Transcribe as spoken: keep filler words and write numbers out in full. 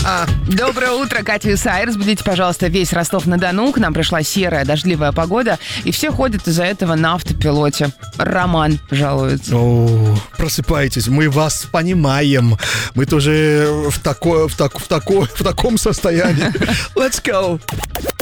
Доброе утро, Катя и Сай. Разбудите, пожалуйста, весь Ростов-на-Дону. К нам пришла серая дождливая погода, и все ходят из-за этого на автопилоте. Роман жалуется. О, просыпайтесь, мы вас понимаем. Мы тоже в, тако, в, так, в, тако, в таком состоянии. Let's go.